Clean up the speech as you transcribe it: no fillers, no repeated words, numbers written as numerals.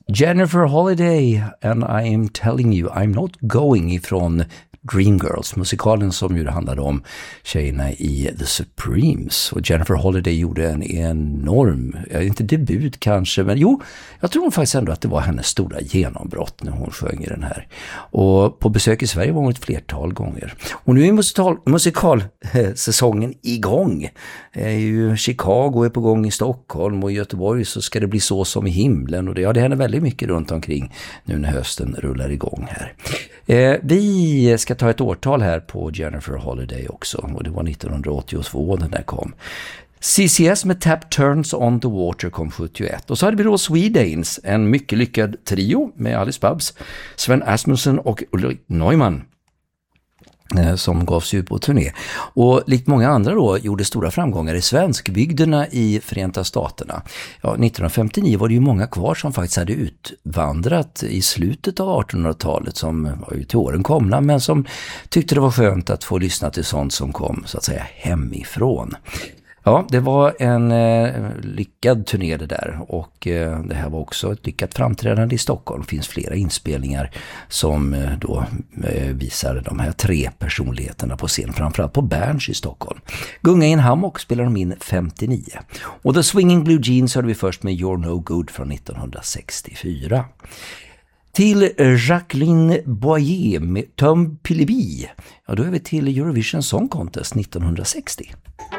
Jennifer Holiday and I am telling you I'm not going ifrån Dreamgirls, musikalen som ju handlade om tjejerna i The Supremes. Och Jennifer Holiday gjorde en enorm, inte debut kanske, men jo, jag tror faktiskt ändå att det var hennes stora genombrott när hon sjöng i den här. Och på besök i Sverige var hon ett flertal gånger. Och nu är musikalsäsongen igång. Chicago är på gång i Stockholm och i Göteborg så ska det bli så som i himlen. Och det händer väldigt mycket runt omkring nu när hösten rullar igång här. Vi ska ta ett årtal här på Jennifer Holiday också, och det var 1982 den där kom. CCS med Tap Turns on the Water kom 71. Och så hade vi då Swedanes, en mycket lyckad trio med Alice Babs, Sven Asmussen och Ulrik Neumann som gav sig ut på turné. Och likt många andra då gjorde stora framgångar i svenskbygderna i Förenta Staterna. Ja, 1959 var det ju många kvar som faktiskt hade utvandrat i slutet av 1800-talet som var ju till åren komna, men som tyckte det var skönt att få lyssna till sånt som kom så att säga hemifrån. Ja, det var en lyckad turné det där, och det här var också ett lyckat framträdande i Stockholm. Det finns flera inspelningar som då visar de här tre personligheterna på scen, framförallt på Berns i Stockholm. Gunga i en hammock spelar de in 59. Och The Swinging Blue Jeans hörde vi först med You're No Good från 1964. Till Jacqueline Boyer med Tom Pilibi. Ja, då är vi till Eurovision Song Contest 1960.